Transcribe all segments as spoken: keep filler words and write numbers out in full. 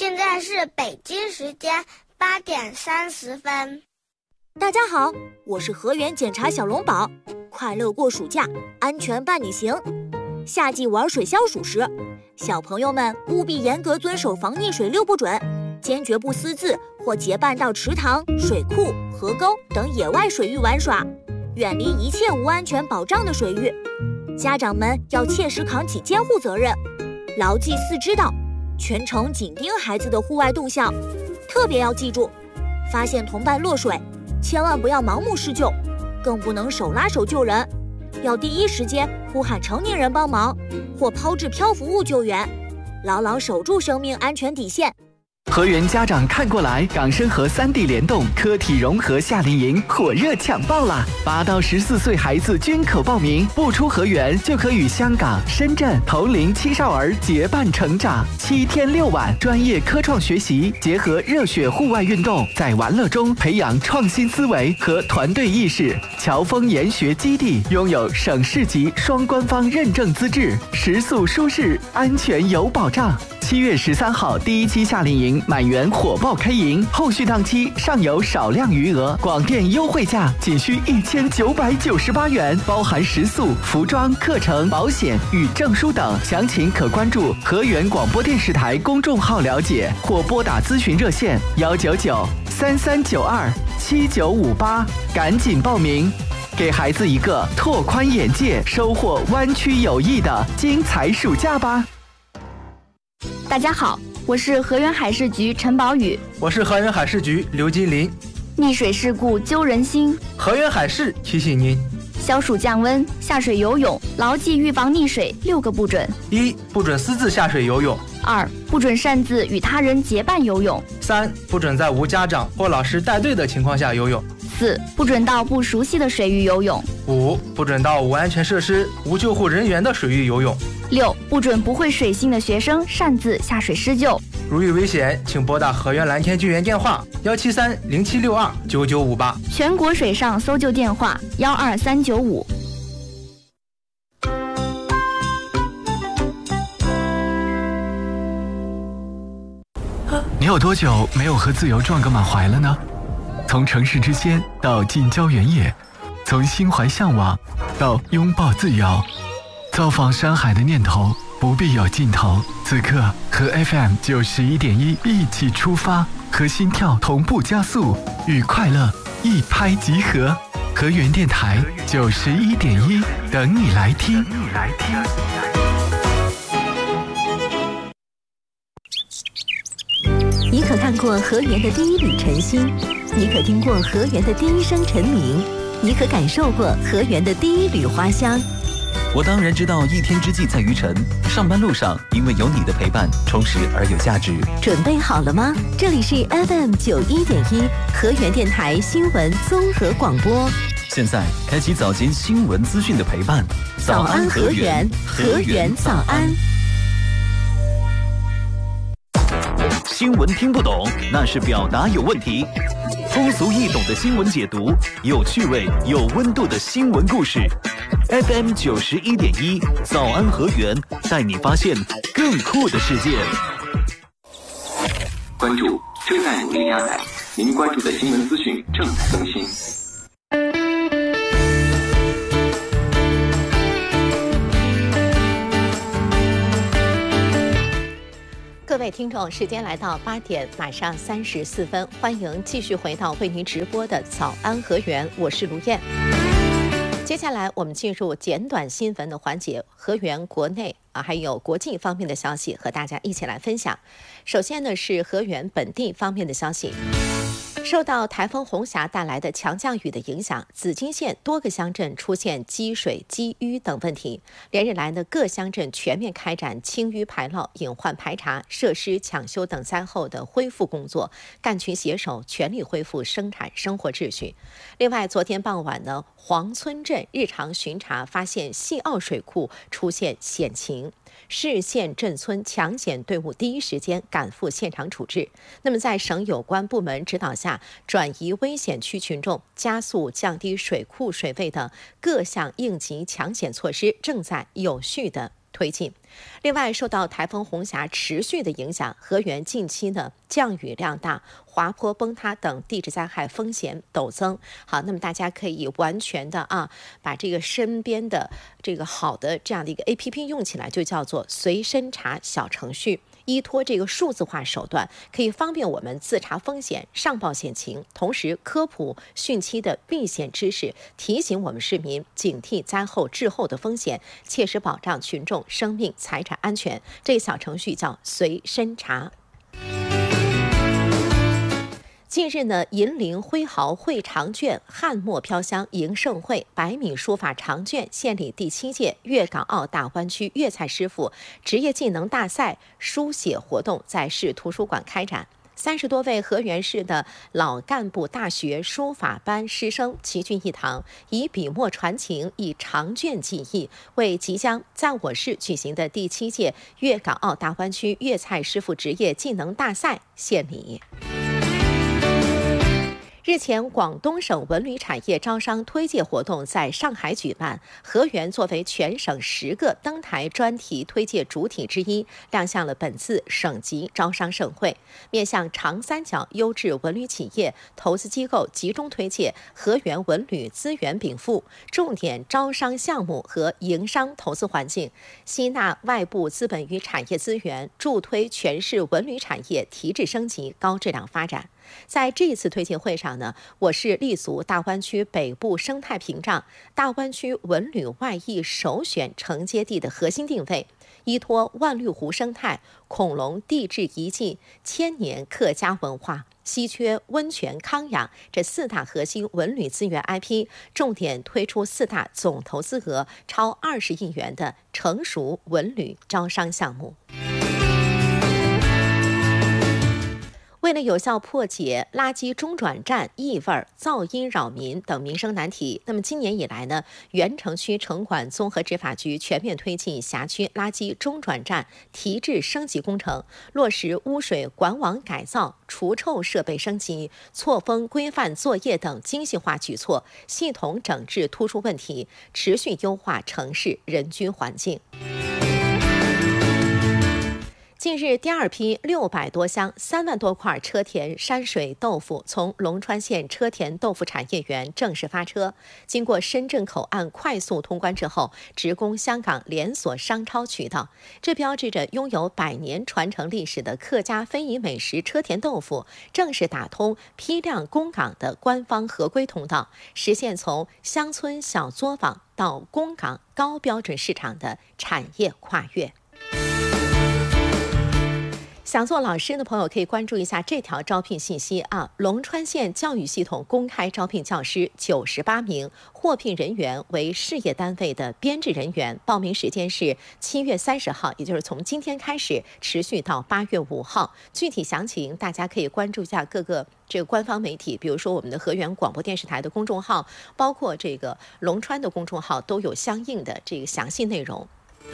现在是北京时间八点三十分。 大家好，我是河源检查小龙宝，快乐过暑假，安全伴你行。夏季玩水消暑时，小朋友们务必严格遵守防溺水六不准，坚决不私自或结伴到池塘、水库、河沟等野外水域玩耍，远离一切无安全保障的水域。家长们要切实扛起监护责任，牢记四知道，全程紧盯孩子的户外动向。特别要记住，发现同伴落水，千万不要盲目施救，更不能手拉手救人，要第一时间呼喊成年人帮忙，或抛掷漂浮物救援，牢牢守住生命安全底线。 河源家长看过来，港深河三地联动科体融合夏令营火热抢报啦！八到十四岁孩子均可报名，不出河源就可与香港、深圳同龄青少儿结伴成长。七天六晚，专业科创学习，结合热血户外运动，在玩乐中培养创新思维和团队意识。侨丰研学基地拥有省市级双官方认证资质，食宿舒适，安全有保障。七月十三号第一期夏令营满员火爆开营，后续档期尚有少量余额，广电优惠价仅需一千九百九十八元，包含食宿、服装、课程、保险与证书等。详情可关注河源广播电视台公众号了解，或拨打咨询热线幺九九三三九二七九五八，赶紧报名，给孩子一个拓宽眼界、收获湾区友谊的精彩暑假吧。 大家好，我是河源海事局陈宝宇。 我是河源海事局刘金林。 溺水事故揪人心， 河源海事提醒您： 消暑降温，下水游泳，牢记预防溺水六个不准： 一、不准私自下水游泳； 二、不准擅自与他人结伴游泳； 三、不准在无家长或老师带队的情况下游泳； 四、不准到不熟悉的水域游泳； 五、不准到无安全设施、无救护人员的水域游泳； 六、不准不会水性的学生擅自下水施救。 如遇危险，请拨打河源蓝天救援电话幺七三零七六二九九五八， 全国水上搜救电话幺二三九五。 你有多久没有和自由撞个满怀了呢？从城市之间到近郊原野，从心怀向往到拥抱自由，造访山海的念头不必有尽头。此刻和 F M 九十一点一一起出发，和心跳同步加速，与快乐一拍即合。河源电台九十一点一，等你来听。等你来听。 你可看过河源的第一缕晨星，你可听过河源的第一声晨鸣，你可感受过河源的第一缕花香。 我当然知道一天之计在于晨，上班路上因为有你的陪伴，充实而有价值。 准备好了吗？这里是 F M 九一点一河源电台新闻综合广播。 现在开启早间新闻资讯的陪伴。 早安河源，河源早安。 新闻听不懂，那是表达有问题。通俗易懂的新闻解读，有趣味、有温度的新闻故事。F M 九十一点一，早安河源，带你发现更酷的世界。 关注正在努力鸭仔，您关注的新闻资讯正在更新。 各位听众，时间来到八点马上三十四分，欢迎继续回到为您直播的早安河源，我是卢燕。接下来我们进入简短新闻的环节，河源国内啊还有国际方面的消息和大家一起来分享。首先呢是河源本地方面的消息。受到台风红霞带来的强降雨的影响，紫金县多个乡镇出现积水、积淤等问题。连日来呢，各乡镇全面开展清淤排涝、隐患排查、设施抢修等灾后的恢复工作，干群携手，全力恢复生产生活秩序。另外，昨天傍晚呢，黄村镇日常巡查发现西澳水库出现险情。市县镇村抢险队伍第一时间赶赴现场处置。那么，在省有关部门指导下，转移危险区群众，加速降低水库水位的各项应急抢险措施正在有序的推进。 另外，受到台风红霞持续的影响，河源近期呢降雨量大、滑坡崩塌等地质灾害风险陡增。好，那么大家可以完全的啊，把这个身边的这个好的这样的一个 A P P 用起来，就叫做随身查小程序。依托这个数字化手段，可以方便我们自查风险、上报险情，同时科普汛期的避险知识，提醒我们市民警惕灾后滞后的风险，切实保障群众生命财产安全。这个小程序叫随身查。近日呢，银陵挥毫绘长卷汉墨飘香迎盛会百米书法长卷献礼第七届粤港澳大湾区粤菜师傅职业技能大赛书写活动在市图书馆开展。三十多位河源市的老干部大学书法班师生齐聚一堂，以笔墨传情，以长卷记忆，为即将在我市举行的第七届粤港澳大湾区粤菜师傅职业技能大赛献礼。日前，广东省文旅产业招商推介活动在上海举办，河源作为全省十个登台专题推介主体之一，亮相了本次省级招商盛会，面向长三角优质文旅企业、投资机构集中推介河源文旅资源禀赋、重点招商项目和营商投资环境，吸纳外部资本与产业资源，助推全市文旅产业提质升级、高质量发展。在这一次推介会上呢，我市立足大湾区北部生态屏障、大湾区文旅外溢首选承接地的核心定位，依托万绿湖生态、恐龙地质遗迹、千年客家文化、稀缺温泉康养这四大核心文旅资源 I P， 重点推出四大总投资额超二十亿元的成熟文旅招商项目。为了有效破解垃圾中转站异味、噪音扰民等民生难题，那么今年以来呢，原城区城管综合执法局全面推进辖区垃圾中转站提质升级工程，落实污水管网改造、除臭设备升级、错峰规范作业等精细化举措，系统整治突出问题，持续优化城市人居环境。近日，第二批六百多箱、三万多块车田山水豆腐从龙川县车田豆腐产业园正式发车，经过深圳口岸快速通关之后，直供香港连锁商超渠道。这标志着拥有百年传承历史的客家非遗美食车田豆腐正式打通批量供港的官方合规通道，实现从乡村小作坊到供港高标准市场的产业跨越。想做老师的朋友可以关注一下这条招聘信息啊！龙川县教育系统公开招聘教师九十八名，获聘人员为事业单位的编制人员，报名时间是七月三十号，也就是从今天开始，持续到八月五号。具体详情大家可以关注一下各个这个官方媒体，比如说我们的河源广播电视台的公众号，包括这个龙川的公众号都有相应的这个详细内容。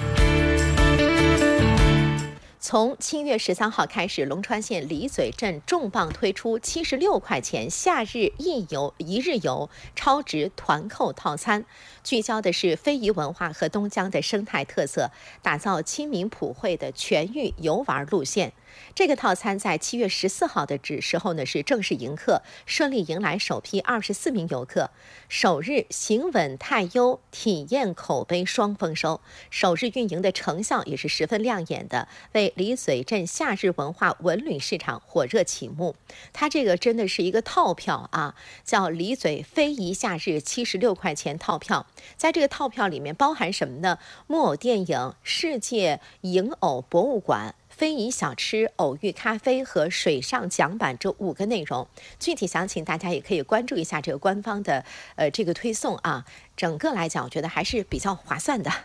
从七月十三号开始，龙川县李嘴镇重磅推出七十六块钱夏日一游一日游超值团购套餐，聚焦的是非遗文化和东江的生态特色，打造亲民普惠的全域游玩路线。这个套餐在七月十四号的时候呢是正式迎客，顺利迎来首批二十四名游客。首日行稳太优，体验口碑双丰收。首日运营的成效也是十分亮眼的，为李嘴镇夏日文化文旅市场火热启幕。它这个真的是一个套票啊，叫李嘴非遗夏日七十六块钱套票。在这个套票里面包含什么呢？木偶电影、世界影偶博物馆、非遗小吃、偶遇咖啡和水上桨板这五个内容。具体详情大家也可以关注一下这个官方的呃这个推送啊。整个来讲，我觉得还是比较划算的。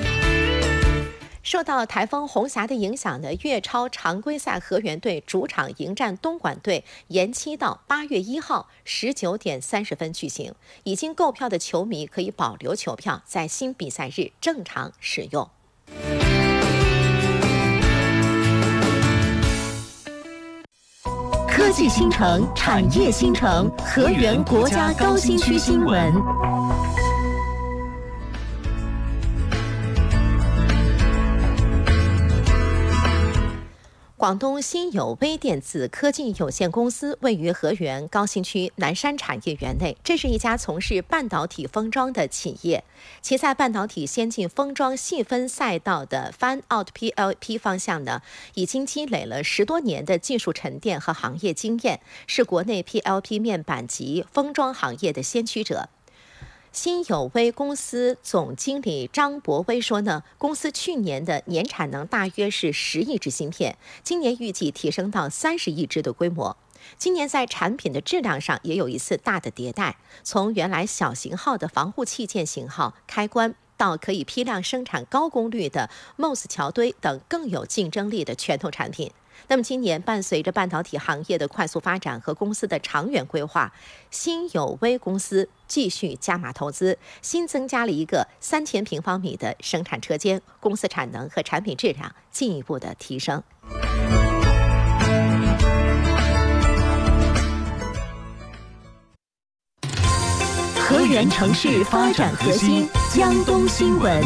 受到台风红霞的影响呢，粤超常规赛河源队主场迎战东莞队延期到八月一号十九点三十分举行。已经购票的球迷可以保留球票，在新比赛日正常使用。 科技新城，产业新城，河源国家高新区新闻。 广东新友微电子科技有限公司位于河源高新区南山产业园内，这是一家从事半导体封装的企业。其在半导体先进封装细分赛道的 Fan-out P L P 方向呢，已经积累了十多年的技术沉淀和行业经验，是国内 P L P 面板及封装行业的先驱者。新友微公司总经理张博威说呢，公司去年的年产能大约是十亿只芯片，今年预计提升到三十亿只的规模。今年在产品的质量上也有一次大的迭代，从原来小型号的防护器件型号开关，到可以批量生产高功率的 M O S 桥堆等更有竞争力的拳头产品。那么今年伴随着半导体行业的快速发展和公司的长远规划，新友微公司继续加码投资，新增加了一个三千平方米的生产车间，公司产能和产品质量进一步的提升。 河源城市发展核心，江东新闻。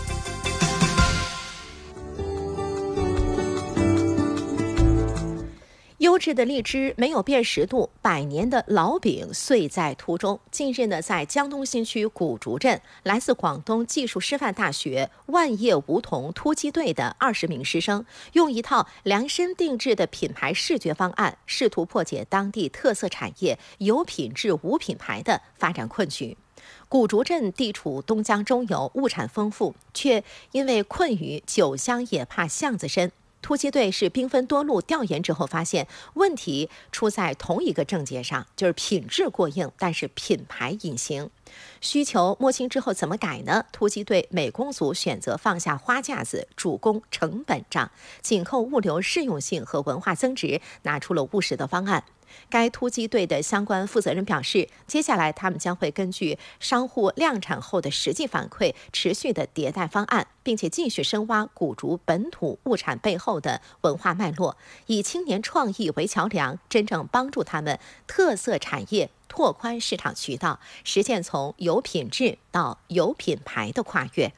优质的荔枝没有辨识度，百年的老饼碎在途中。近日呢，在江东新区古竹镇，来自广东技术师范大学万叶梧桐突击队的二十名师生，用一套量身定制的品牌视觉方案，试图破解当地特色产业有品质无品牌的发展困局。古竹镇地处东江中游，物产丰富，却因为困于酒香也怕巷子深。突击队是兵分多路调研之后发现，问题出在同一个症结上，就是品质过硬，但是品牌隐形。需求摸清之后怎么改呢？突击队美工组选择放下花架子，主攻成本账，紧扣物流适用性和文化增值，拿出了务实的方案。该突击队的相关负责人表示，接下来他们将会根据商户量产后的实际反馈，持续的迭代方案，并且继续深挖古竹本土物产背后的文化脉络，以青年创意为桥梁，真正帮助他们特色产业拓宽市场渠道，实现从有品质到有品牌的跨越。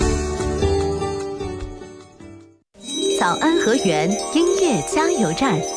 早安河源音乐加油站。